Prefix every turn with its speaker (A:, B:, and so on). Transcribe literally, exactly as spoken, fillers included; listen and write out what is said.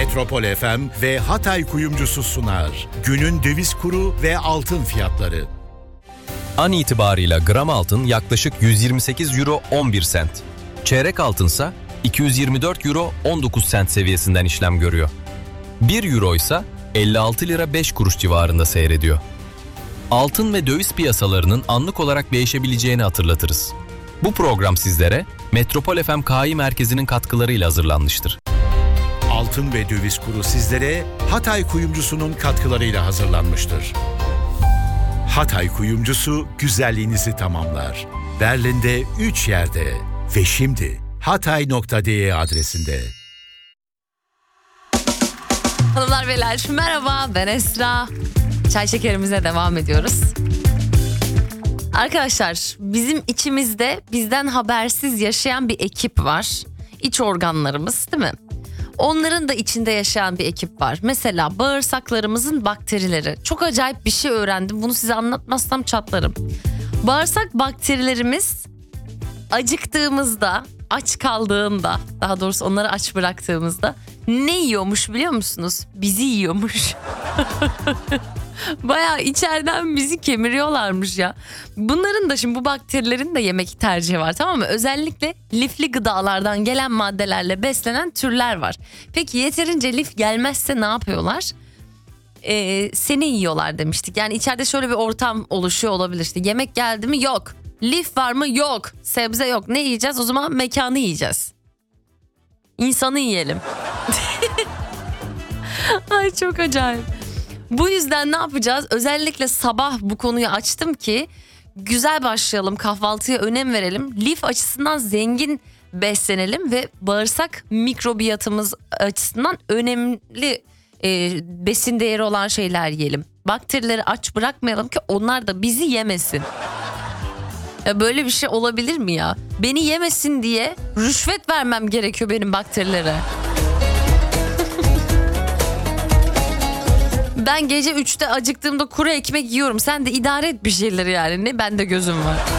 A: Metropol F M ve Hatay Kuyumcusu sunar. Günün döviz kuru ve altın fiyatları.
B: An itibarıyla gram altın yaklaşık yüz yirmi sekiz euro on bir sent. Çeyrek altınsa iki yüz yirmi dört euro on dokuz sent seviyesinden işlem görüyor. bir euro ise elli altı lira beş kuruş civarında seyrediyor. Altın ve döviz piyasalarının anlık olarak değişebileceğini hatırlatırız. Bu program sizlere Metropol F M K I Merkezi'nin katkılarıyla hazırlanmıştır.
A: Altın ve döviz kuru sizlere Hatay Kuyumcusu'nun katkılarıyla hazırlanmıştır. Hatay Kuyumcusu güzelliğinizi tamamlar. Berlin'de üç yerde ve şimdi hatay nokta de adresinde.
C: Hanımlar beyler merhaba, ben Esra. Çay şekerimize devam ediyoruz. Arkadaşlar, bizim içimizde bizden habersiz yaşayan bir ekip var. İç organlarımız, değil mi? Onların da içinde yaşayan bir ekip var. Mesela bağırsaklarımızın bakterileri. Çok acayip bir şey öğrendim. Bunu size anlatmazsam çatlarım. Bağırsak bakterilerimiz acıktığımızda, aç kaldığında, daha doğrusu onları aç bıraktığımızda ne yiyormuş biliyor musunuz? Bizi yiyormuş. Bayağı içeriden bizi kemiriyorlarmış ya. Bunların da şimdi bu bakterilerin de yemek tercihi var, tamam mı? Özellikle lifli gıdalardan gelen maddelerle beslenen türler var. Peki yeterince lif gelmezse ne yapıyorlar? Ee, seni yiyorlar demiştik. Yani içeride şöyle bir ortam oluşuyor olabilir. İşte yemek geldi mi? Yok. Lif var mı? Yok. Sebze yok. Ne yiyeceğiz? O zaman mekanı yiyeceğiz. İnsanı yiyelim. Ay çok acayip. Bu yüzden ne yapacağız? Özellikle sabah bu konuyu açtım ki güzel başlayalım, kahvaltıya önem verelim. Lif açısından zengin beslenelim ve bağırsak mikrobiyatımız açısından önemli e, besin değeri olan şeyler yiyelim. Bakterileri aç bırakmayalım ki onlar da bizi yemesin. Ya böyle bir şey olabilir mi ya? Beni yemesin diye rüşvet vermem gerekiyor benim bakterilere. Ben gece üçte acıktığımda kuru ekmek yiyorum. Sen de idare et bir şeyleri yani. Ne bende gözüm var.